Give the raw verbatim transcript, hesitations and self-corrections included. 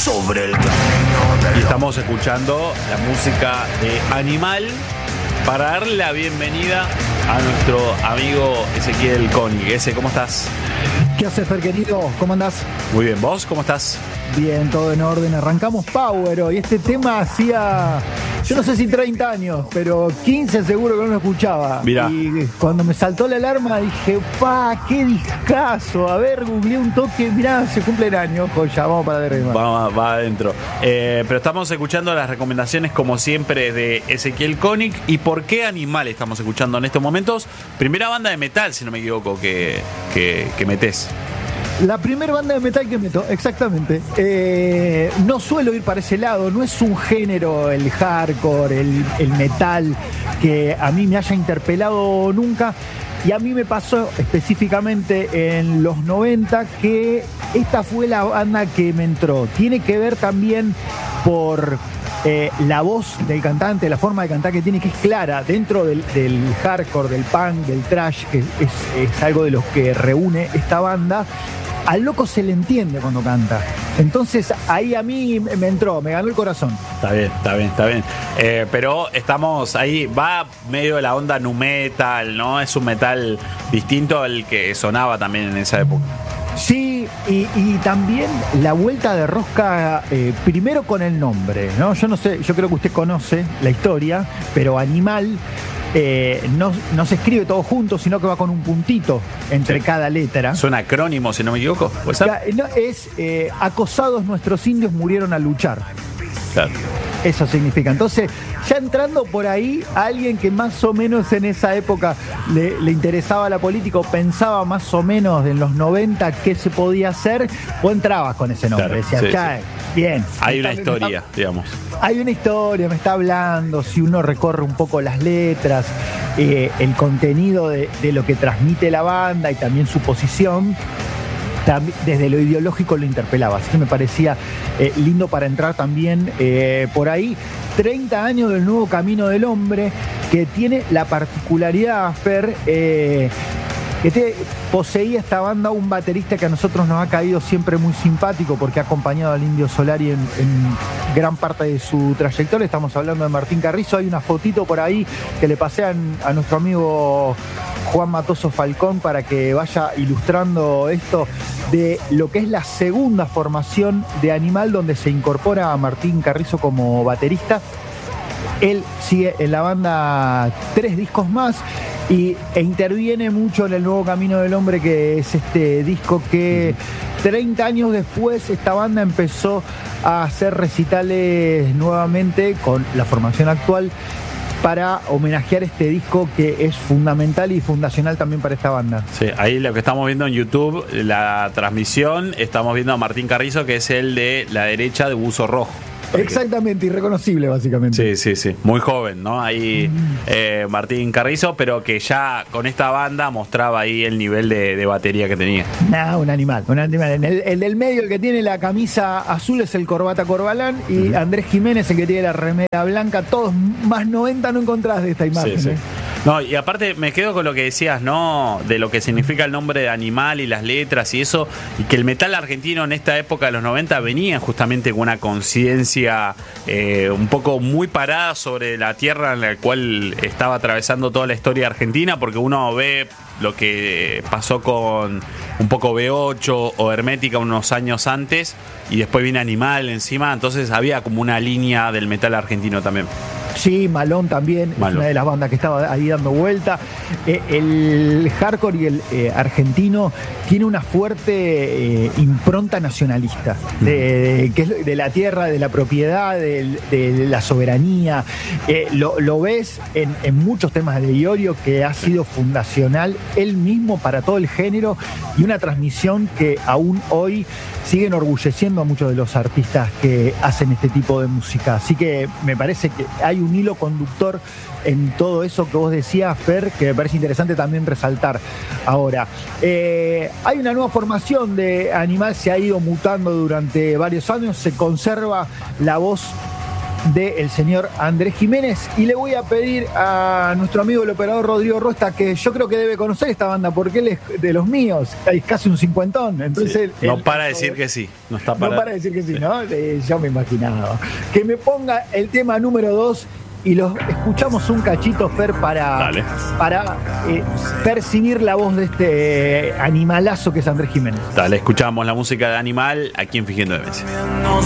sobre el camino del Y estamos escuchando la música de Animal para darle la bienvenida a nuestro amigo Ezequiel Koenig. Ese, ¿cómo estás? ¿Qué haces, Fer, querido? ¿Cómo andás? Muy bien, ¿vos cómo estás? Bien, todo en orden. Arrancamos Power hoy. Este tema hacía, yo no sé si treinta años, pero quince seguro que no lo escuchaba. Mirá. Y cuando me saltó la alarma dije, pa, qué discazo. A ver, googleé un toque, mirá, se cumple el año. Joya, vamos para arriba. Va, va adentro. Eh, pero estamos escuchando las recomendaciones, como siempre, de Ezequiel Koenig. ¿Y por qué Animal estamos escuchando en estos momentos? Primera banda de metal, si no me equivoco, que, que, que metés. La primera banda de metal que meto, exactamente. Eh, no suelo ir para ese lado, no es un género, el hardcore, el, el metal, que a mí me haya interpelado nunca. Y a mí me pasó específicamente en los noventa que esta fue la banda que me entró. Tiene que ver también por eh, la voz del cantante, la forma de cantar que tiene, que es clara dentro del, del hardcore, del punk, del thrash, que es, es algo de los que reúne esta banda. Al loco se le entiende cuando canta. Entonces ahí a mí me entró, me ganó el corazón. Está bien, está bien, está bien. Eh, pero estamos ahí, va medio de la onda nu metal, ¿no? Es un metal distinto al que sonaba también en esa época. Sí, y, y también la vuelta de rosca, eh, primero con el nombre, ¿no? Yo no sé, yo creo que usted conoce la historia, pero Animal eh, no, no se escribe todo junto, sino que va con un puntito entre sí. cada letra. Es un acrónimo, si no me equivoco. ¿Puede ser? No, es eh, acosados nuestros indios murieron al luchar. Claro. Eso significa. Entonces, ya entrando por ahí, a alguien que más o menos en esa época le, le interesaba la política o pensaba más o menos en los noventa qué se podía hacer, o entrabas con ese nombre. Claro, decías, sí, ya, sí. bien. Hay una está, historia, está, digamos. Hay una historia, me está hablando, si uno recorre un poco las letras, eh, el contenido de, de lo que transmite la banda y también su posición, desde lo ideológico lo interpelaba, así que me parecía eh, lindo para entrar también eh, por ahí. treinta años del nuevo camino del hombre, que tiene la particularidad, Fer, eh, que te, poseía esta banda un baterista que a nosotros nos ha caído siempre muy simpático porque ha acompañado al Indio Solari en, en gran parte de su trayectoria. Estamos hablando de Martín Carrizo. Hay una fotito por ahí que le pasé a, a nuestro amigo Juan Matoso Falcón para que vaya ilustrando esto de lo que es la segunda formación de Animal, donde se incorpora a Martín Carrizo como baterista. Él sigue en la banda tres discos más y, e interviene mucho en el nuevo camino del hombre, que es este disco que treinta años después esta banda empezó a hacer recitales nuevamente con la formación actual para homenajear este disco que es fundamental y fundacional también para esta banda. Sí, ahí lo que estamos viendo en YouTube, la transmisión, estamos viendo a Martín Carrizo, que es el de la derecha de buzo rojo. Exactamente, irreconocible básicamente. Sí, sí, sí, muy joven, ¿no? Ahí eh, Martín Carrizo, pero que ya con esta banda mostraba ahí el nivel de, de batería que tenía. Nah, un animal, un animal. El, el del medio, el que tiene la camisa azul, es el Corbata Corbalán, y uh-huh. Andrés Jiménez, el que tiene la remera blanca. Todos más noventa no encontrás de esta imagen. Sí, sí. ¿eh? No, y aparte me quedo con lo que decías, ¿no? De lo que significa el nombre de Animal y las letras y eso, y que el metal argentino en esta época de los noventa venía justamente con una conciencia eh, un poco muy parada sobre la tierra en la cual estaba atravesando toda la historia argentina, porque uno ve lo que pasó con un poco B ocho o Hermética unos años antes, y después viene Animal encima, entonces había como una línea del metal argentino también. Sí, Malón también, Malón. Es una de las bandas que estaba ahí dando vuelta. Eh, el hardcore y el eh, argentino tiene una fuerte eh, impronta nacionalista, de, de, que es de la tierra, de la propiedad, de, de la soberanía. Eh, lo, lo ves en, en muchos temas de Iorio, que ha sido fundacional él mismo para todo el género, y una transmisión que aún hoy sigue enorgulleciendo a muchos de los artistas que hacen este tipo de música. Así que me parece que hay un hilo conductor en todo eso que vos decías, Fer, que me parece interesante también resaltar. Ahora, eh, hay una nueva formación de Animal, se ha ido mutando durante varios años, se conserva la voz del señor Andrés Jiménez. Y le voy a pedir a nuestro amigo el operador Rodrigo Rosta, que yo creo que debe conocer esta banda porque él es de los míos, es casi un cincuentón. Entonces Sí. él- No él- para decir que sí. No está para. no para decir que sí, ¿no? Eh, yo me imaginaba. Que me ponga el tema número dos y los escuchamos un cachito, Fer, para, Dale. para eh, percibir la voz de este eh, animalazo que es Andrés Jiménez. Dale, escuchamos la música de Animal aquí en Fingiendo Demencia.